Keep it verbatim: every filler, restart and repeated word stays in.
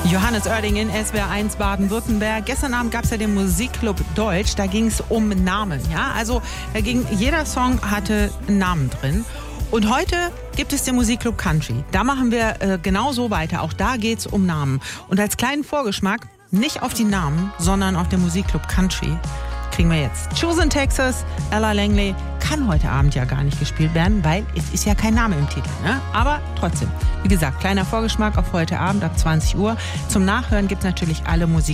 Johannes Oerding in S W R eins Baden-Württemberg. Gestern Abend gab es ja den Musikclub Deutsch, da ging es um Namen. Ja? Also da ging, jeder Song hatte einen Namen drin. Und heute gibt es den Musikclub Country. Da machen wir äh, genau so weiter. Auch da geht es um Namen. Und als kleinen Vorgeschmack, nicht auf die Namen, sondern auf den Musikclub Country, kriegen wir jetzt Chosen Texas, Ella Langley. Kann heute Abend ja gar nicht gespielt werden, weil es ist ja kein Name im Titel. Ne? Aber trotzdem, wie gesagt, kleiner Vorgeschmack auf heute Abend ab zwanzig Uhr. Zum Nachhören gibt es natürlich alle Musik.